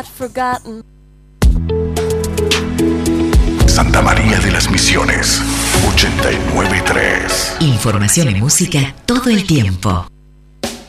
got forgotten. Santa María de las Misiones, 89.3. Información y música todo el tiempo.